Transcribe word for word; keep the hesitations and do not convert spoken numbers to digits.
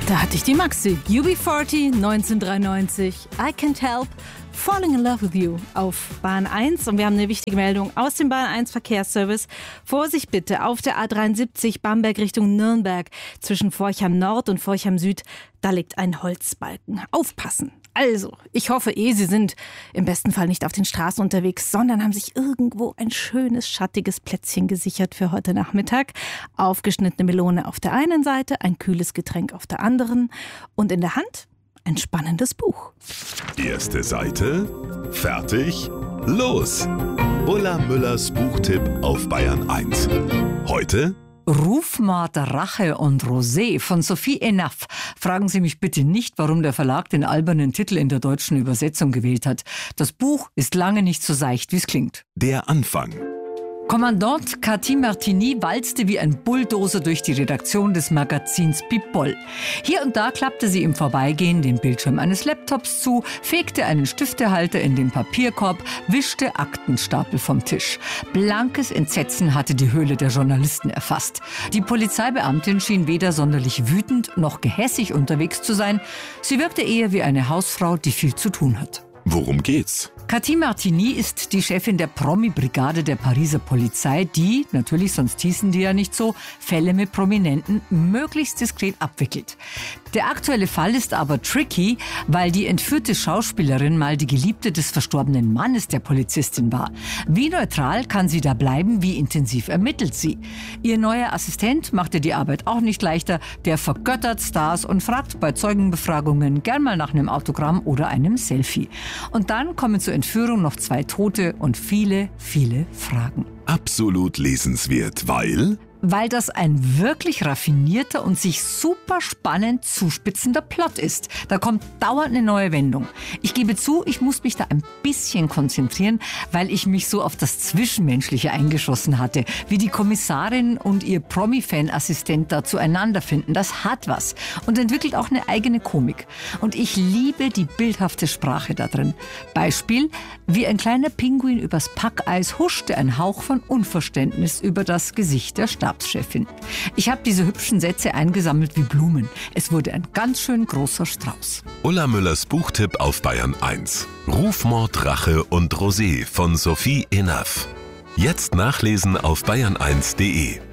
Da hatte ich die Maxi. U B vierzig, neunzehnhundertdreiundneunzig. I Can't Help Falling in Love with You auf Bahn eins. Und wir haben eine wichtige Meldung aus dem Bahn eins Verkehrsservice. Vorsicht bitte, auf der A dreiundsiebzig Bamberg Richtung Nürnberg zwischen Forchheim Nord und Forchheim Süd, da liegt ein Holzbalken. Aufpassen! Also, ich hoffe eh, Sie sind im besten Fall nicht auf den Straßen unterwegs, sondern haben sich irgendwo ein schönes, schattiges Plätzchen gesichert für heute Nachmittag. Aufgeschnittene Melone auf der einen Seite, ein kühles Getränk auf der anderen und in der Hand ein spannendes Buch. Erste Seite, fertig, los! Ulla Müllers Buchtipp auf Bayern eins. Heute Rufmord, Rache und Rosé von Sophie Enough. Fragen Sie mich bitte nicht, warum der Verlag den albernen Titel in der deutschen Übersetzung gewählt hat. Das Buch ist lange nicht so seicht, wie es klingt. der Anfang. Kommandant Cathy Martini walzte wie ein Bulldozer durch die Redaktion des Magazins People. Hier und da klappte sie im Vorbeigehen den Bildschirm eines Laptops zu, fegte einen Stiftehalter in den Papierkorb, wischte Aktenstapel vom Tisch. Blankes Entsetzen hatte die Höhle der Journalisten erfasst. Die Polizeibeamtin schien weder sonderlich wütend noch gehässig unterwegs zu sein. Sie wirkte eher wie eine Hausfrau, die viel zu tun hat. Worum geht's? Cathy Martini ist die Chefin der Promi-Brigade der Pariser Polizei, die, natürlich sonst hießen die ja nicht so, Fälle mit Prominenten möglichst diskret abwickelt. Der aktuelle Fall ist aber tricky, weil die entführte Schauspielerin mal die Geliebte des verstorbenen Mannes der Polizistin war. Wie neutral kann sie da bleiben, wie intensiv ermittelt sie? Ihr neuer Assistent macht ihr die Arbeit auch nicht leichter, der vergöttert Stars und fragt bei Zeugenbefragungen gern mal nach einem Autogramm oder einem Selfie. Und dann kommen zur Entführung noch zwei Tote und viele, viele Fragen. Absolut lesenswert, weil Weil das ein wirklich raffinierter und sich super spannend zuspitzender Plot ist. Da kommt dauernd eine neue Wendung. Ich gebe zu, ich muss mich da ein bisschen konzentrieren, weil ich mich so auf das Zwischenmenschliche eingeschossen hatte. Wie die Kommissarin und ihr Promi-Fan-Assistent da zueinander finden, das hat was. Und entwickelt auch eine eigene Komik. Und ich liebe die bildhafte Sprache da drin. Beispiel, wie ein kleiner Pinguin übers Packeis huschte ein Hauch von Unverständnis über das Gesicht der Stabschefin. Ich habe diese hübschen Sätze eingesammelt wie Blumen. Es wurde ein ganz schön großer Strauß. Ulla Müllers Buchtipp auf Bayern eins. Rufmord, Rache und Rosé von Sophie Enough. Jetzt nachlesen auf bayern eins punkt de.